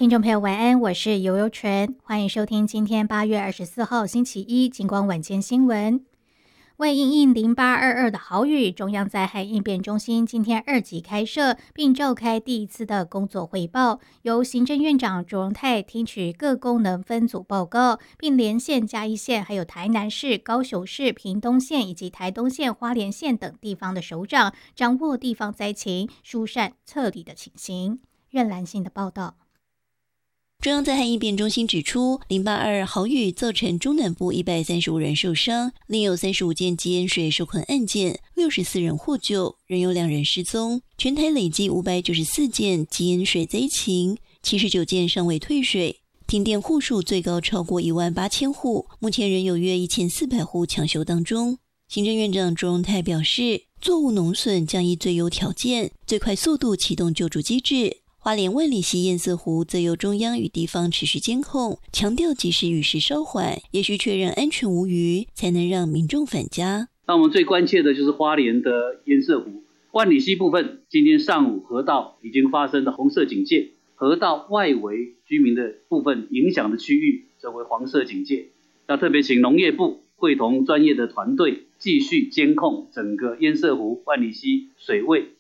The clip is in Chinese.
听众朋友晚安，我是游游纯，欢迎收听今天8月24号星期一金光晚间新闻。为因应0822的豪雨，中央灾害应变中心今天2级开设，并召开第一次的工作汇报，由行政院长卓荣泰听取各功能分组报告，并连线嘉义县、还有台南市、高雄市、屏东县以及台东县、花莲县等地方的首长，掌握地方灾情，疏散撤离的情形。任兰信的报道。 中央灾害应变中心指出，0822豪雨造成中南部135人受伤，另有35件积淹水受困案件，64人获救，仍有2人失踪。全台累计594件积淹水灾情，79件尚未退水。停电户数最高超过18000户，目前仍有约1400户抢修当中。行政院长卓荣泰表示，作物农损将以最优条件、最快速度启动救助机制。花莲万里溪堰塞湖则由中央与地方持续监控，强调即使雨势稍缓，也需确认安全无虞，才能让民众返家。 那我们最关切的就是花莲的堰塞湖、万里溪部分，今天上午河道已经发生了红色警戒，河道外围居民的部分影响的区域则为黄色警戒。那特别请农业部会同专业的团队继续监控整个堰塞湖、万里溪水位